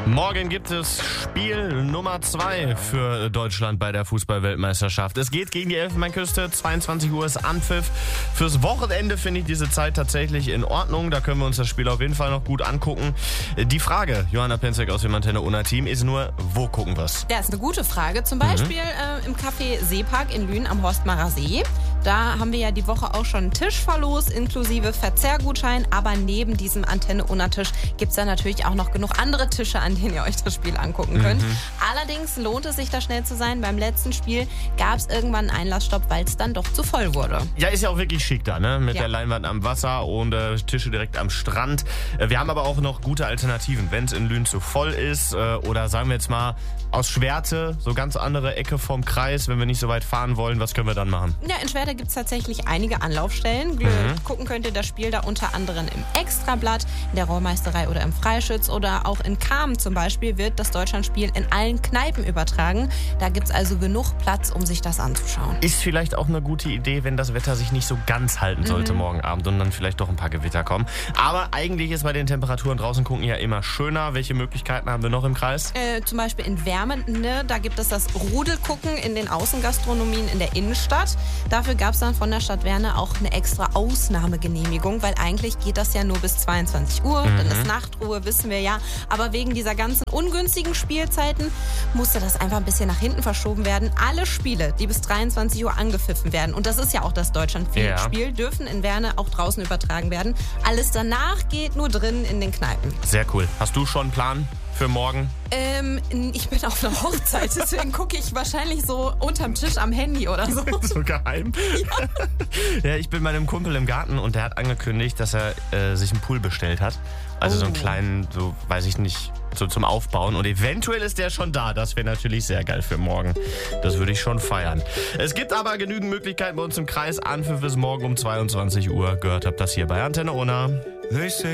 Morgen gibt es Spiel Nummer 2 für Deutschland bei der Fußball-Weltmeisterschaft. Es geht gegen die Elfenbeinküste, 22 Uhr ist Anpfiff. Fürs Wochenende finde ich diese Zeit tatsächlich in Ordnung. Da können wir uns das Spiel auf jeden Fall noch gut angucken. Die Frage, Johanna Penzek aus dem Antenne Unna Team, ist nur, wo gucken wir es? Ja, ist eine gute Frage. Zum Beispiel im Café Seepark in Lünen am Horstmacher See. Da haben wir ja die Woche auch schon einen Tisch verlost, inklusive Verzehrgutschein. Aber neben diesem Antenne Unna Tisch gibt es da natürlich auch noch genug andere Tische, an denen ihr euch das Spiel angucken könnt. Allerdings lohnt es sich, da schnell zu sein. Beim letzten Spiel gab es irgendwann einen Einlassstopp, weil es dann doch zu voll wurde. Ja, ist ja auch wirklich schick da, ne? Mit der Leinwand am Wasser und Tische direkt am Strand. Wir haben aber auch noch gute Alternativen, wenn es in Lünen zu voll ist oder sagen wir jetzt mal aus Schwerte, so ganz andere Ecke vom Kreis, wenn wir nicht so weit fahren wollen, was können wir dann machen? Ja, in Schwerte gibt es tatsächlich einige Anlaufstellen. Gucken könnt ihr das Spiel da unter anderem im Extrablatt, in der Rohrmeisterei oder im Freischütz oder auch in Kamen zum Beispiel wird das Deutschlandspiel in allen Kneipen übertragen. Da gibt es also genug Platz, um sich das anzuschauen. Ist vielleicht auch eine gute Idee, wenn das Wetter sich nicht so ganz halten sollte morgen Abend und dann vielleicht doch ein paar Gewitter kommen. Aber eigentlich ist bei den Temperaturen draußen gucken ja immer schöner. Welche Möglichkeiten haben wir noch im Kreis? Zum Beispiel in Wärme, da gibt es das Rudelgucken in den Außengastronomien in der Innenstadt. Dafür gab es dann von der Stadt Werne auch eine extra Ausnahmegenehmigung, weil eigentlich geht das ja nur bis 22 Uhr. Dann ist Nachtruhe, wissen wir ja. Aber wegen dieser ganzen ungünstigen Spielzeiten musste das einfach ein bisschen nach hinten verschoben werden. Alle Spiele, die bis 23 Uhr angepfiffen werden, und das ist ja auch das Deutschland-Spiel, dürfen in Werne auch draußen übertragen werden. Alles danach geht nur drin in den Kneipen. Sehr cool. Hast du schon einen Plan für morgen? Ich bin auf einer Hochzeit, deswegen gucke ich wahrscheinlich so unterm Tisch am Handy oder so. So geheim? Ja, ich bin bei einem Kumpel im Garten und der hat angekündigt, dass er sich einen Pool bestellt hat. Also so einen kleinen, so weiß ich nicht, so zum Aufbauen. Und eventuell ist der schon da. Das wäre natürlich sehr geil für morgen. Das würde ich schon feiern. Es gibt aber genügend Möglichkeiten bei uns im Kreis. Anpfiff bis morgen um 22 Uhr. Gehört habt das hier bei Antenne Unna.